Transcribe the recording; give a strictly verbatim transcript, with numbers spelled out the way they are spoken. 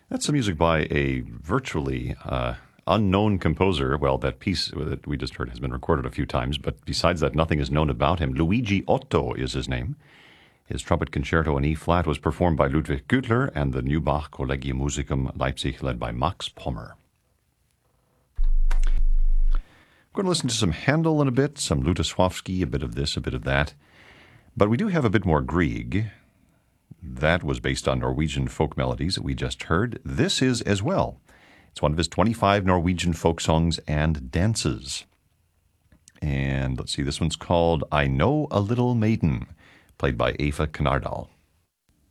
That's some music by a virtually uh, unknown composer. Well, that piece that we just heard has been recorded a few times, but besides that, nothing is known about him. Luigi Otto is his name. His trumpet concerto in E-flat was performed by Ludwig Güttler and the New Bach Collegium Musicum Leipzig, led by Max Pommer. We're going to listen to some Handel in a bit, some Lutosławski, a bit of this, a bit of that. But we do have a bit more Grieg. That was based on Norwegian folk melodies that we just heard. This is as well. It's one of his twenty-five Norwegian folk songs and dances. And let's see, this one's called I Know a Little Maiden, played by Eva Knardal.